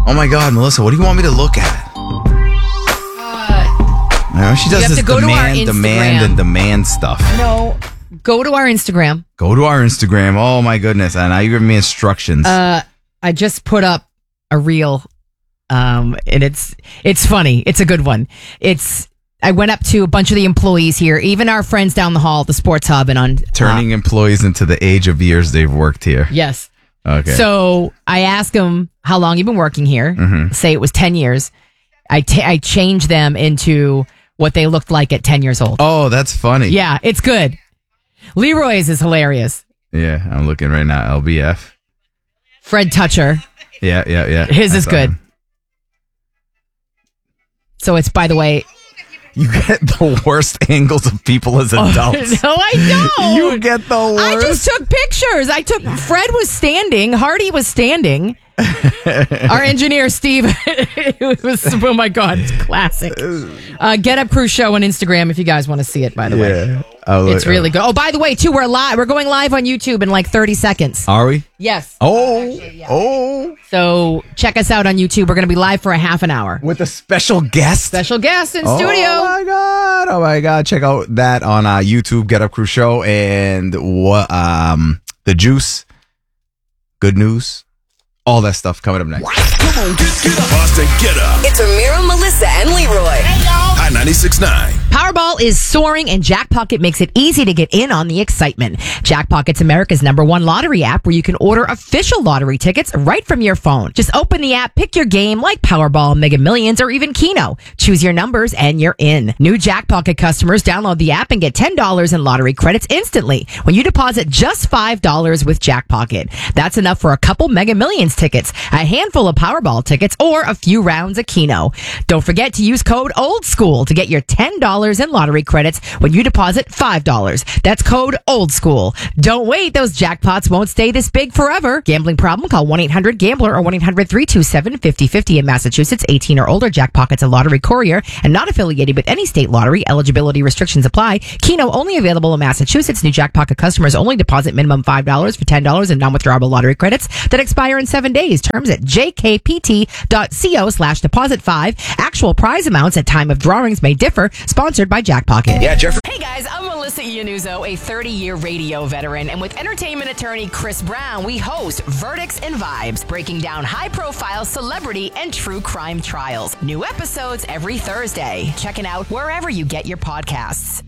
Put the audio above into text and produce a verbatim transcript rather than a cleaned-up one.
Oh my God, Melissa, what do you want me to look at? Uh, You know, she does have this to go to our demand, demand, Instagram. and demand stuff. no, go to our Instagram. Go to our Instagram. Oh my goodness. And now you're giving me instructions. Uh, I just put up a reel, um, and it's it's funny. It's a good one. It's I went up to a bunch of the employees here, even our friends down the hall at the Sports Hub, and on Turning uh, employees into the age of years they've worked here. yes. Okay. So I asked them how long you've been working here. Mhm. Say it was ten years. I ta- I changed them into what they looked like at ten years old. Oh, that's funny. Yeah, it's good. Leroy's is hilarious. Yeah, I'm looking right now. L B F. Fred Toucher. Yeah, yeah, yeah. His I is saw good. him. So it's, by the way, You get the worst angles of people as adults. no, I don't. You get the worst. I just took pictures. I took Fred was standing, Hardy was standing. Our engineer Steve it was oh my god, it's classic. Uh, Get Up Crew show on Instagram if you guys want to see it, by the way. Yeah. Oh, It's really good. Oh, by the way, too, we're live. We're going live on YouTube in like thirty seconds. Are we? Yes. Oh, oh. So check us out on YouTube. We're going to be live for a half an hour. With a special guest. Special guest in Oh studio. my god! Oh my god! Check out that on uh, YouTube. Get Up Crew Show and what? Um, the Juice. Good news. All that stuff coming up next. Come on, get, get up. Boston, get up. It's Amira, Melissa, and Leroy. High ninety-six point nine. Powerball is soaring, and Jackpocket makes it easy to get in on the excitement. Jackpocket's America's number one lottery app where you can order official lottery tickets right from your phone. Just open the app, pick your game like Powerball, Mega Millions, or even Keno. Choose your numbers, and you're in. New Jackpocket customers download the app and get ten dollars in lottery credits instantly when you deposit just five dollars with Jackpocket. That's enough for a couple Mega Millions tickets, a handful of Powerball tickets, or a few rounds of Keno. Don't forget to use code OLDSCHOOL to get your ten dollars in lottery credits when you deposit five dollars. That's code OLDSCHOOL. Don't wait. Those jackpots won't stay this big forever. Gambling problem? Call one eight hundred gambler or one eight hundred three two seven five zero five zero in Massachusetts. eighteen or older. Jackpocket's a lottery courier and not affiliated with any state lottery. Eligibility restrictions apply. Keno only available in Massachusetts. New Jackpocket customers only deposit minimum five dollars for ten dollars in non-withdrawable lottery credits that expire in seven days. Terms at jkpt.co slash deposit five. Actual prize amounts at time of drawings may differ. Sponsored by Jackpocket. Yeah, Jeffrey. Hey guys, I'm Melissa Iannuzzo, a thirty-year radio veteran, and with entertainment attorney Chris Brown, we host Verdicts and Vibes, breaking down high-profile celebrity and true crime trials. New episodes every Thursday. Check it out wherever you get your podcasts.